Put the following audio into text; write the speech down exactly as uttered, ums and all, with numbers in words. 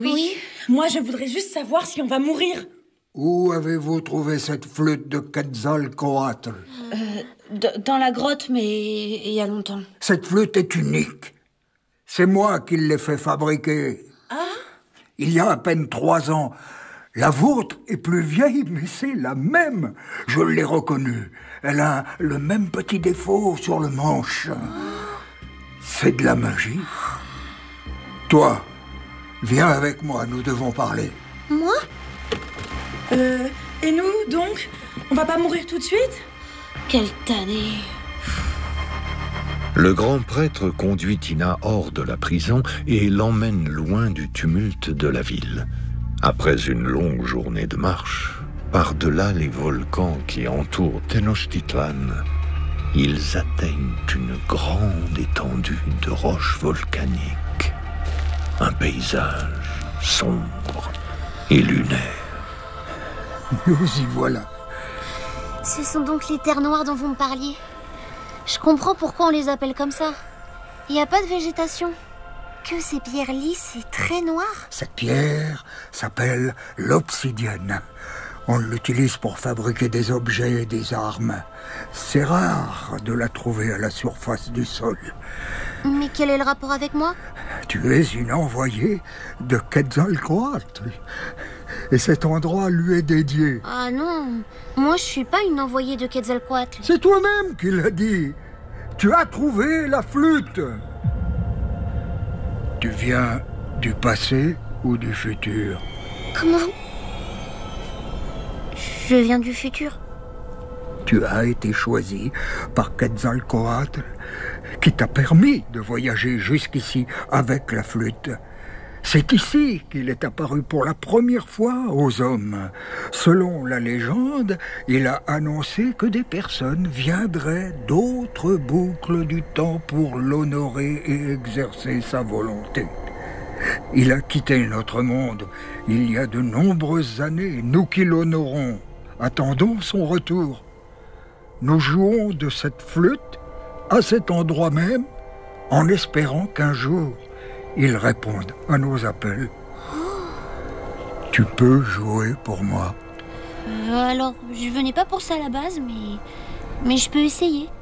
Oui. Oui. Moi, je voudrais juste savoir si on va mourir. Où avez-vous trouvé cette flûte de Quetzalcoatl? Euh, d- dans la grotte, mais il y a longtemps. Cette flûte est unique. C'est moi qui l'ai fait fabriquer. Ah? Il y a à peine trois ans. La vôtre est plus vieille, mais c'est la même. Je l'ai reconnue. Elle a le même petit défaut sur le manche. C'est de la magie. Toi, viens avec moi, nous devons parler. Moi? Euh, et nous, donc? On va pas mourir tout de suite? Quelle tannée. Le grand prêtre conduit Tina hors de la prison et l'emmène loin du tumulte de la ville. Après une longue journée de marche, par-delà les volcans qui entourent Tenochtitlan, ils atteignent une grande étendue de roches volcaniques. Un paysage sombre et lunaire. Nous y voilà. Ce sont donc les terres noires dont vous me parliez. Je comprends pourquoi on les appelle comme ça. Il n'y a pas de végétation. Que ces pierres lisses et très noires. Cette pierre s'appelle l'obsidienne. On l'utilise pour fabriquer des objets et des armes. C'est rare de la trouver à la surface du sol. Mais quel est le rapport avec moi? Tu es une envoyée de Quetzalcoatl. Et cet endroit lui est dédié. Ah non, moi je suis pas une envoyée de Quetzalcoatl. C'est toi-même qui l'as dit. Tu as trouvé la flûte. Tu viens du passé ou du futur? Comment? Je viens du futur. Tu as été choisi par Quetzalcoatl, qui t'a permis de voyager jusqu'ici avec la flûte. C'est ici qu'il est apparu pour la première fois aux hommes. Selon la légende, il a annoncé que des personnes viendraient d'autres boucles du temps pour l'honorer et exercer sa volonté. Il a quitté notre monde il y a de nombreuses années, nous qui l'honorons. Attendons son retour. Nous jouons de cette flûte à cet endroit même, en espérant qu'un jour, il réponde à nos appels. Tu peux jouer pour moi. Euh, alors, je venais pas pour ça à la base, mais... Mais je peux essayer.